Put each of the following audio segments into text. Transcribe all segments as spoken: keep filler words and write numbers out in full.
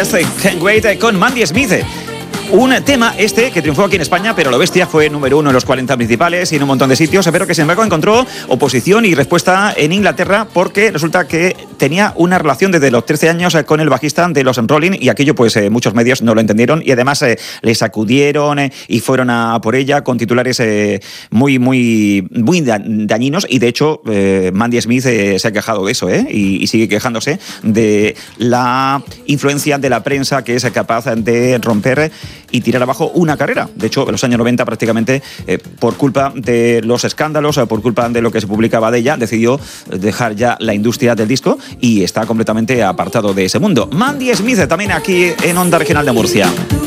Just Can't Wait con Mandy Smith. Un tema este que triunfó aquí en España, pero lo bestia fue número uno en los cuarenta principales y en un montón de sitios, pero que sin embargo encontró oposición y respuesta en Inglaterra porque resulta que tenía una relación desde los trece años con el bajista de los Rolling y aquello pues eh, muchos medios no lo entendieron y además eh, le sacudieron eh, y fueron a por ella con titulares eh, muy muy muy dañinos y de hecho eh, Mandy Smith eh, se ha quejado de eso eh, y, y sigue quejándose de la influencia de la prensa que es capaz de romper y tirar abajo una carrera. De hecho, en los años noventa prácticamente, eh, por culpa de los escándalos, eh, por culpa de lo que se publicaba de ella, decidió dejar ya la industria del disco y está completamente apartado de ese mundo. Mandy Smith también aquí en Onda Regional de Murcia.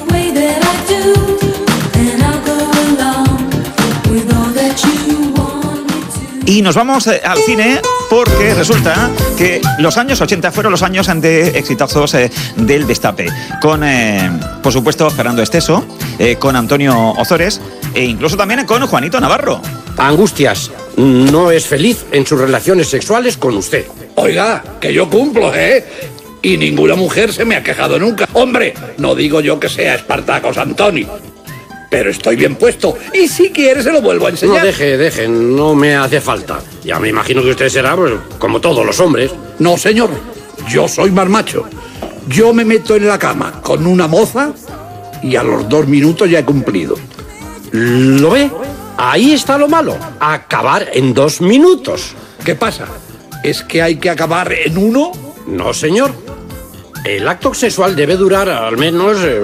Y nos vamos eh, al cine porque resulta que los años ochenta fueron los años de exitazos eh, del destape. Con, eh, por supuesto, Fernando Esteso, eh, con Antonio Ozores e incluso también con Juanito Navarro. Angustias, no es feliz en sus relaciones sexuales con usted. Oiga, que yo cumplo, ¿eh? Y ninguna mujer se me ha quejado nunca. Hombre, no digo yo que sea Espartacos Antoni, pero estoy bien puesto. Y si quiere se lo vuelvo a enseñar. No, deje, deje, no me hace falta. Ya me imagino que usted será, pues, como todos los hombres. No, señor, yo soy más macho. Yo me meto en la cama con una moza y a los dos minutos ya he cumplido. ¿Lo ve? Ahí está lo malo. Acabar en dos minutos. ¿Qué pasa? ¿Es que hay que acabar en uno? No, señor. El acto sexual debe durar al menos eh,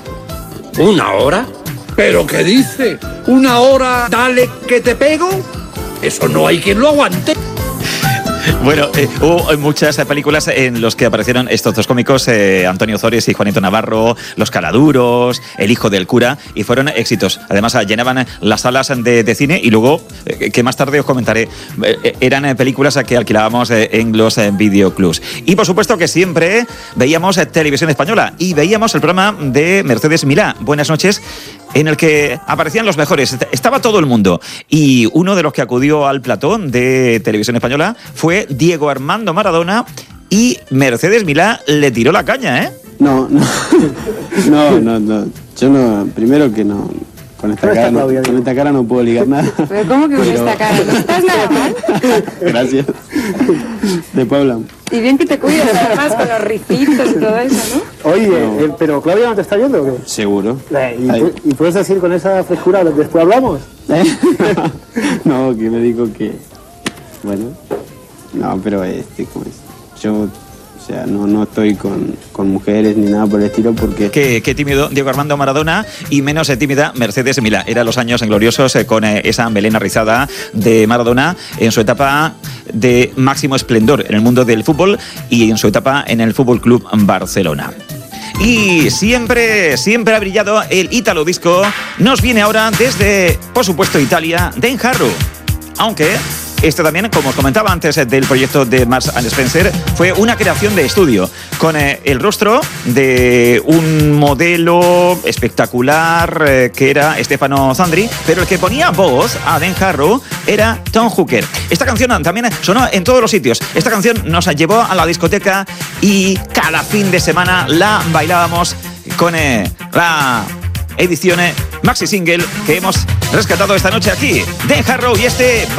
una hora. ¿Pero qué dice? ¿Una hora dale que te pego? Eso no hay quien lo aguante. Bueno, eh, hubo muchas películas en las que aparecieron estos dos cómicos, eh, Antonio Ozores y Juanito Navarro, Los Caladuros, El hijo del cura, y fueron éxitos. Además, llenaban las salas de, de cine y luego, eh, que más tarde os comentaré, eh, eran películas que alquilábamos eh, en los eh, videoclubs. Y por supuesto que siempre veíamos eh, televisión española y veíamos el programa de Mercedes Milá, Buenas noches, en el que aparecían los mejores. Estaba todo el mundo. Y uno de los que acudió al platón de televisión española fue Diego Armando Maradona y Mercedes Milá le tiró la caña, ¿eh? No, no, no, no, no. Yo no, primero que no, con esta, cara, no, con esta cara no puedo ligar nada. ¿Pero cómo que con Pero... esta cara? ¿No estás nada mal? Gracias. Después hablamos. Y bien que te cuidas además con los ricitos y todo eso, ¿no? Oye, no. eh, pero Claudia no te está viendo, ¿o qué? Seguro. Eh, ¿y, ¿Y puedes decir con esa frescura después hablamos? No, que me digo que... Bueno, no, pero este, ¿cómo es? Yo... O sea, no, no estoy con, con mujeres ni nada por el estilo porque... Qué, qué tímido Diego Armando Maradona y menos eh, tímida Mercedes Milá. Eran los años gloriosos eh, con eh, esa melena rizada de Maradona en su etapa de máximo esplendor en el mundo del fútbol y en su etapa en el Fútbol Club Barcelona. Y siempre, siempre ha brillado el Italo Disco. Nos viene ahora desde, por supuesto, Italia, Dan Harrow. Aunque... este también, como os comentaba antes del proyecto de Marks and Spencer, fue una creación de estudio con eh, el rostro de un modelo espectacular eh, que era Stefano Zandri, pero el que ponía voz a Dan Harrow era Tom Hooker. Esta canción también sonó en todos los sitios. Esta canción nos llevó a la discoteca y cada fin de semana la bailábamos con eh, la edición eh, maxi single que hemos rescatado esta noche aquí. Dan Harrow y este